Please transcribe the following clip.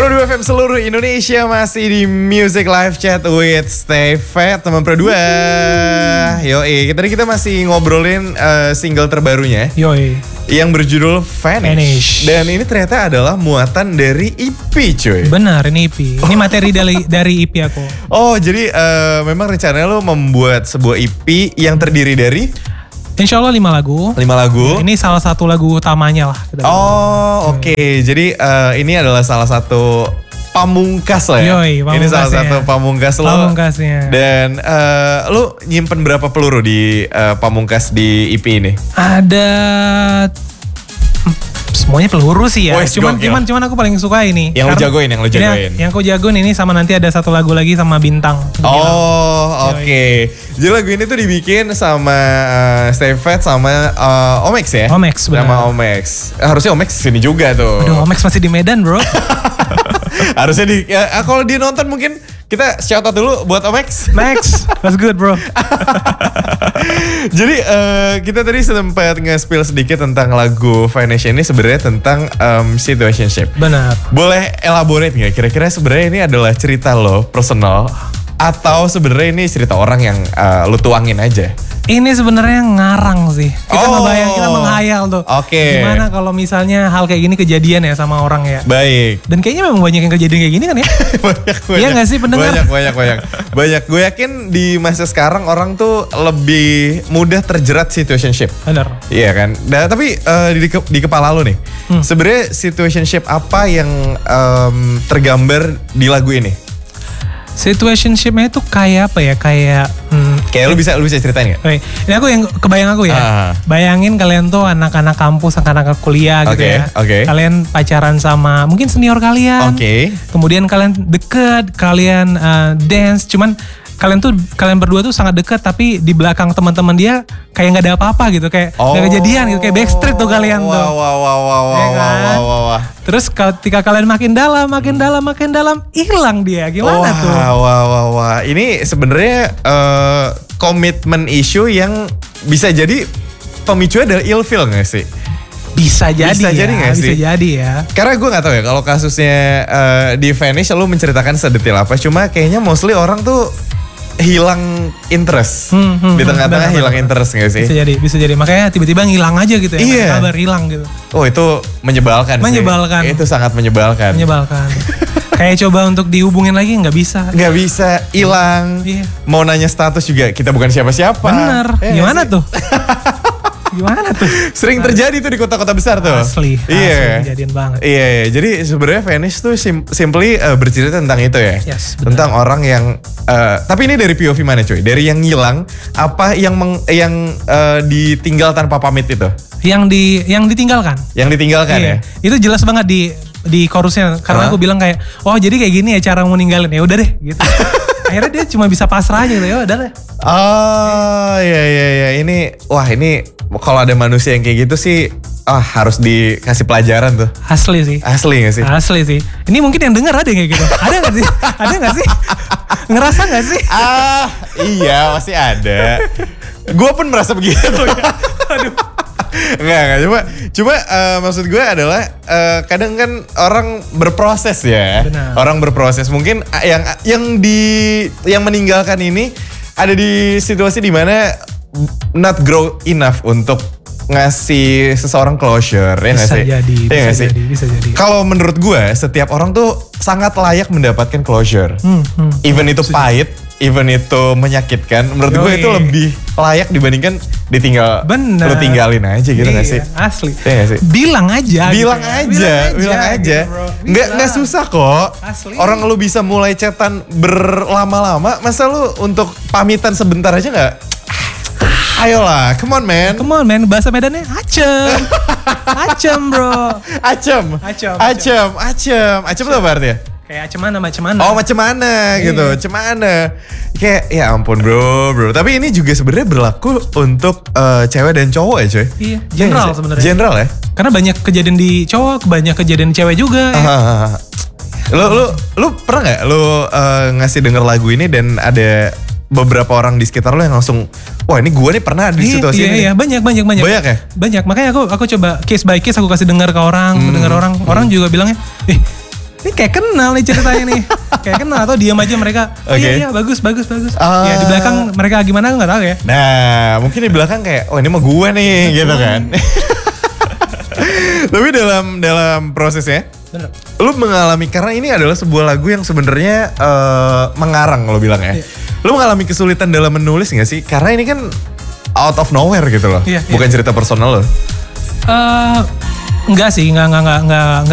Pro 2 FM seluruh Indonesia masih di Music Live Chat with Stay Fat teman Pro 2. Yoi, tadi kita masih ngobrolin single terbarunya. Yoi. Yang berjudul Vanish. Dan ini ternyata adalah muatan dari EP cuy. Benar, ini EP. Ini materi dari EP aku. Oh, jadi memang rencananya lo membuat sebuah EP yang terdiri dari Insya Allah 5 lagu. 5 lagu. Ini salah satu lagu utamanya lah. Oh, oke. Jadi ini adalah salah satu pamungkas lah ya. Yoi, ini salah satu pamungkas lo. Pamungkasnya. Dan lo nyimpen berapa peluru di pamungkas di EP ini? Ada semuanya peluru sih ya. Wes, cuman aku paling suka ini. Yang lo jagoin. Yang aku jagoin ini sama nanti ada satu lagu lagi sama Bintang. Oh, oke. Jadi lagu ini tuh dibikin sama Stay Fat sama Omex ya? Omex, benar. Sama Omex. Harusnya Omex sini juga tuh. Aduh, Omex masih di Medan bro. Harusnya kalau dia nonton mungkin kita shout out dulu buat Omex. Max, that's good bro. Jadi kita tadi sempat nge-spill sedikit tentang lagu Vanish ini sebenarnya tentang situationship. Benar. Boleh elaborate nggak? Kira-kira sebenarnya ini adalah cerita lo personal atau sebenarnya ini cerita orang yang lo tuangin aja? Ini sebenarnya ngarang sih. Kita ngebayang, kita menghayal tuh. Oke. Gimana kalau misalnya hal kayak gini kejadian ya sama orang ya. Baik. Dan kayaknya memang banyak yang kejadian kayak gini kan ya. banyak. Iya gak sih pendengar? Banyak. Gue yakin di masa sekarang orang tuh lebih mudah terjerat situationship. Benar. Iya kan. Nah, tapi di kepala lo nih. Sebenarnya situationship apa yang tergambar di lagu ini? Situationshipnya itu kayak apa ya? Kayak lu bisa ceritain gak? Oke. Ini aku yang kebayang aku ya. Bayangin kalian tuh anak-anak kampus, anak-anak kuliah gitu ya. Kalian pacaran sama mungkin senior kalian. Kemudian kalian deket, kalian dance. Cuman kalian berdua tuh sangat dekat, tapi di belakang teman-teman dia kayak nggak ada apa-apa gitu, kayak nggak kejadian gitu, kayak backstreet tuh kalian tuh. Wow. Terus ketika kalian makin dalam, hilang dia. Gimana tuh? Wah. Ini sebenarnya komitmen issue yang bisa jadi pemicunya adalah ilfeel nggak sih? Bisa jadi gak sih? Bisa jadi ya. Karena gue gak tahu ya kalau kasusnya di Vanish lu menceritakan sedetail apa. Cuma kayaknya mostly orang tuh hilang interest. Di tengah-tengah hilang interest gak sih? Bisa jadi. Makanya tiba-tiba ngilang aja gitu ya. Iya. Kabar hilang gitu. Oh itu menyebalkan sih. Itu sangat menyebalkan. Kayak coba untuk dihubungin lagi gak bisa. Gak bisa, hilang. Iya. Mau nanya status juga kita bukan siapa-siapa. Bener. Gimana tuh? Sering terjadi tuh di kota-kota besar tuh. Asli kejadian banget. Iya. Jadi sebenarnya Vanish tuh simply bercerita tentang itu ya. Yes, tentang orang yang tapi ini dari POV mana cuy? Dari yang ngilang apa yang ditinggal tanpa pamit itu? Yang ditinggalkan. Yang ditinggalkan ya. Itu jelas banget di chorusnya karena aku bilang kayak, "Oh, jadi kayak gini ya cara mau ninggalin." Ya udah deh gitu. Akhirnya dia cuma bisa pasrah aja gitu, ya udah deh. Oh, iya. Ini kalau ada manusia yang kayak gitu sih harus dikasih pelajaran tuh. Asli sih. Asli gak sih? Asli sih. Ini mungkin yang denger ada yang kayak gitu. Ada gak sih? Ngerasa gak sih? Iya pasti ada. Gue pun merasa begitu ya. Aduh. Enggak. Cuma maksud gue adalah kadang kan orang berproses ya. Benar. Orang berproses. Mungkin yang meninggalkan ini ada di situasi dimana not grow enough untuk ngasih seseorang closure. Bisa jadi. Kalau menurut gue setiap orang tuh sangat layak mendapatkan closure. Even itu pahit, even itu menyakitkan. Menurut gue itu lebih layak dibandingkan ditinggal. Bener. Lu tinggalin aja gitu gak sih? Asli. Iya gak sih? Bilang aja. Gitu, Nggak susah kok. Asli. Orang lu bisa mulai chatan berlama-lama, masa lu untuk pamitan sebentar aja gak? Ayolah, come on man. Bahasa Medannya acem. Acem bro. Acem itu apa artinya? Kayak macam mana? Oh macam mana gitu, cemana. Kayak ya ampun bro. Tapi ini juga sebenarnya berlaku untuk cewek dan cowok ya coy. Iya, general sebenarnya. General ya. Karena banyak kejadian di cowok, banyak kejadian cewek juga. Lu pernah nggak lu ngasih denger lagu ini dan ada beberapa orang di sekitar lo yang langsung, wah ini gue nih pernah di situasi ini. Iya, banyak. Banyak ya? Banyak, makanya aku coba case by case aku kasih dengar ke orang, orang juga bilangnya, ini kayak kenal nih ceritanya nih. Kayak kenal atau diam aja mereka. Oh iya bagus. Ya di belakang mereka gimana nggak tahu ya. Nah mungkin di belakang kayak oh ini mah gue nih gitu kan. Tapi dalam prosesnya, bener. Lu mengalami, karena ini adalah sebuah lagu yang sebenarnya mengarang lo bilang ya. Iya. Lu mengalami kesulitan dalam menulis gak sih? Karena ini kan out of nowhere gitu loh. Iya, bukan cerita personal lo. Enggak sih, enggak